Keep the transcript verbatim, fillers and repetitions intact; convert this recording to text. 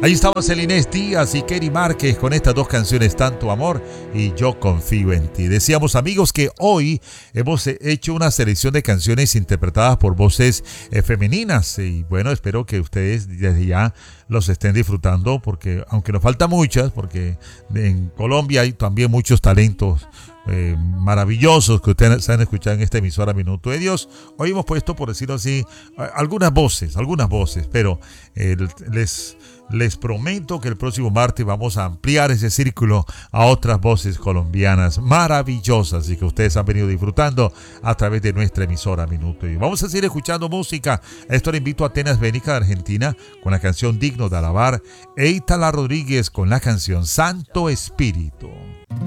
Ahí estaba Celines Díaz y Kerry Márquez con estas dos canciones, Tanto Amor y Yo Confío en Ti. Decíamos, amigos, que hoy hemos hecho una selección de canciones interpretadas por voces eh, femeninas y bueno, espero que ustedes desde ya los estén disfrutando porque aunque nos faltan muchas, porque en Colombia hay también muchos talentos Eh, maravillosos que ustedes han escuchado en esta emisora Minuto de Dios. Hoy hemos puesto, por decirlo así, algunas voces, algunas voces, pero eh, les, les prometo que el próximo martes vamos a ampliar ese círculo a otras voces colombianas maravillosas y que ustedes han venido disfrutando a través de nuestra emisora Minuto de Dios. Vamos a seguir escuchando música. A esto le invito a Atenas Bénica de Argentina con la canción Digno de Alabar, e Itala Rodríguez con la canción Santo Espíritu.